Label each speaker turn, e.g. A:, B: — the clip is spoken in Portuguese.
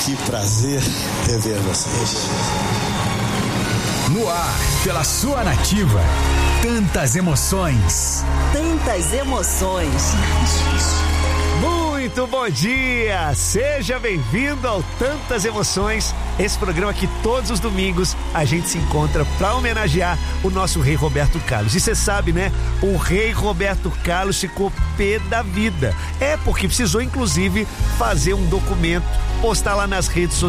A: Que prazer rever vocês.
B: No ar, pela sua Nativa. Tantas emoções.
C: Tantas emoções.
D: Muito bom dia! Seja bem-vindo ao Tantas Emoções, esse programa que todos os domingos a gente se encontra para homenagear o nosso rei Roberto Carlos. E você sabe, né? O rei Roberto Carlos ficou pé da vida. É porque precisou, inclusive, fazer um documento, postar lá nas redes sociais